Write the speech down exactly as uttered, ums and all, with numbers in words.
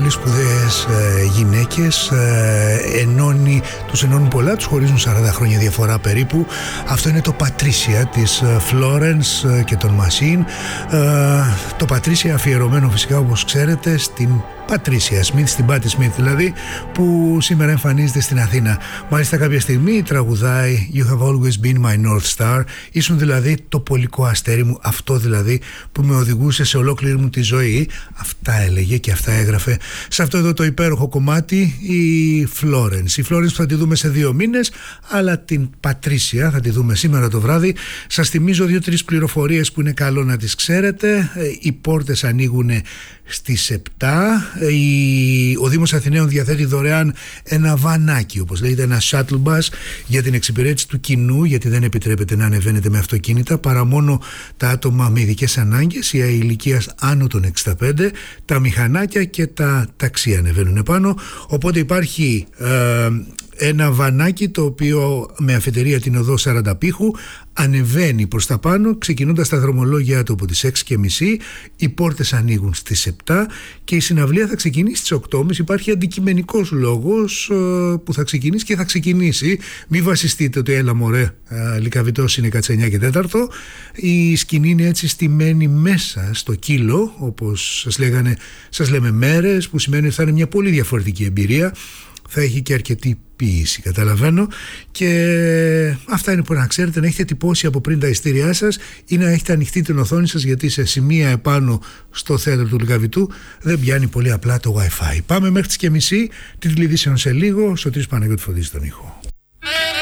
πολύ σπουδαίες ε, γυναίκες, ε, ενώνει, τους ενώνουν πολλά, τους χωρίζουν σαράντα χρόνια διαφορά περίπου. Αυτό είναι το Patricia της Florence και των Machine. ε, το Patricia αφιερωμένο φυσικά, όπως ξέρετε, στην Patricia Smith, στην Patti Smith δηλαδή, που σήμερα εμφανίζεται στην Αθήνα. Μάλιστα κάποια στιγμή τραγουδάει You have always been my North Star, ήσουν δηλαδή το πολικό αστέρι μου, αυτό δηλαδή που με οδηγούσε σε ολόκληρη μου τη ζωή. Αυτά έλεγε και αυτά έγραφε σε αυτό εδώ το υπέροχο κομμάτι η Florence. Η Florence θα τη δούμε σε δύο μήνες, αλλά την Patricia θα τη δούμε σήμερα το βράδυ. Σας θυμίζω δύο-τρεις πληροφορίες που είναι καλό να τις ξέρετε. Οι πόρτες ανοίγουν στις επτά. Ο Δήμος Αθηναίων διαθέτει δωρεάν ένα βανάκι, όπως λέγεται, ένα shuttle bus για την εξυπηρέτηση του κοινού, γιατί δεν επιτρέπεται να ανεβαίνετε με αυτοκίνητα παρά μόνο τα άτομα με ειδικές ανάγκες ή ηλικίας άνω των εξήντα πέντε. Τα μηχανάκια και τα ταξί ανεβαίνουν πάνω, οπότε υπάρχει ε, ένα βανάκι το οποίο με αφετηρία την οδό σαράντα Πύχου ανεβαίνει προς τα πάνω, ξεκινώντας τα δρομολόγια του από τις έξι και μισή. Οι πόρτες ανοίγουν στις επτά και η συναυλία θα ξεκινήσει στις οκτώ και μισή. Υπάρχει αντικειμενικός λόγος ε, που θα ξεκινήσει και θα ξεκινήσει. Μην βασιστείτε ότι έλα μωρέ, ε, Λυκαβητός είναι κατσενιά και τέταρτο. Η σκηνή είναι έτσι στημένη μέσα στο κύλο, όπως σας λέγανε, σας λέμε μέρες, που σημαίνει ότι θα είναι μια πολύ διαφορετική εμπειρία. Θα έχει και αρκετή ποίηση, καταλαβαίνω, και αυτά είναι που να ξέρετε, να έχετε τυπώσει από πριν τα ειστήριά σας ή να έχετε ανοιχτή την οθόνη σας, γιατί σε σημεία επάνω στο θέατρο του Λυκαβητού δεν πιάνει πολύ απλά το Wi-Fi. Πάμε μέχρι τις και μισή, την τηλεδίσεων σε λίγο, Σωτήρης Παναγιώτη φωτίζει τον ήχο.